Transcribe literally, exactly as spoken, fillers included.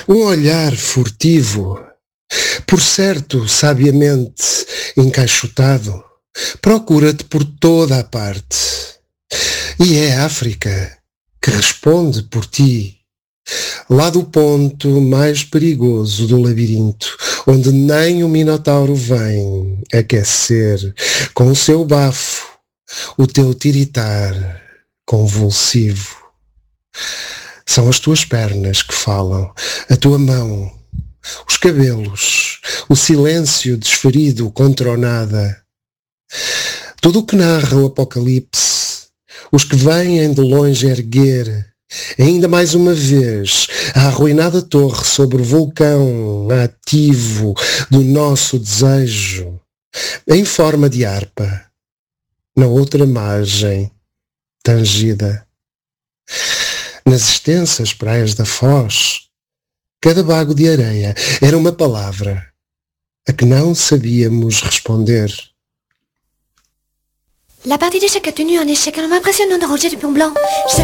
Um olhar furtivo, por certo, sabiamente encaixotado, procura-te por toda a parte. E é a África que responde por ti, lá do ponto mais perigoso do labirinto, onde nem o Minotauro vem aquecer com o seu bafo o teu tiritar convulsivo. São as tuas pernas que falam, a tua mão, os cabelos, o silêncio desferido contra o nada. Tudo o que narra o Apocalipse, os que vêm de longe erguer, ainda mais uma vez, a arruinada torre sobre o vulcão ativo do nosso desejo, em forma de harpa, na outra margem tangida. Nas extensas praias da Foz, cada bago de areia era uma palavra a que não sabíamos responder. La partie d'échecs a tenu un échec impressionnant de Roger Dupont-Blanc.